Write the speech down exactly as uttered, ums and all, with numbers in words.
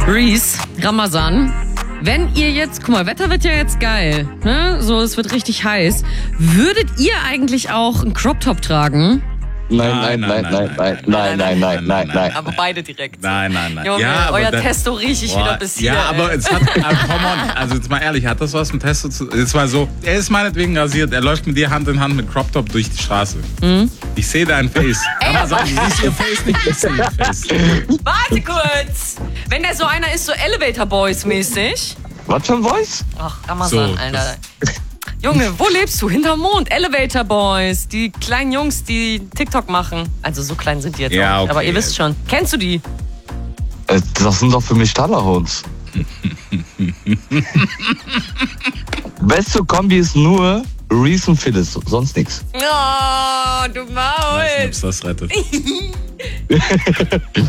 Reese, Ramazan. Wenn ihr jetzt, guck mal, Wetter wird ja jetzt geil, ne? So, es wird richtig heiß. Würdet ihr eigentlich auch einen Crop-Top tragen? Nein, nein, nein, nein, nein, nein, nein, nein, nein, nein. Aber beide direkt. Nein, nein, nein. Junge, ja, euer dann, Testo riech ich boah, wieder bis hier. Ja, aber ey. es hat, ah, come on, also jetzt mal ehrlich, hat das was mit Testo zu tun? Jetzt mal so, er ist meinetwegen rasiert, er läuft mit dir Hand in Hand mit Crop Top durch die Straße. Mhm. Ich sehe dein Face. Ramazan, du siehst ihr Face nicht, ich sehe ihr Face. Warte kurz! Wenn der so einer ist, so Elevator Boys mäßig. Was für ein Voice? Ach, Ramazan, So, Alter. Junge, wo lebst du? Hinterm Mond. Elevator Boys. Die kleinen Jungs, die TikTok machen. Also so klein sind die jetzt Ja, auch nicht. okay. Aber ihr wisst schon. Kennst du die? Äh, Das sind doch für mich Tallerhunds. Beste Kombi ist nur Reese und Phyllis, sonst nichts. Oh, du Maul. Weiß nicht, ob's das rettet.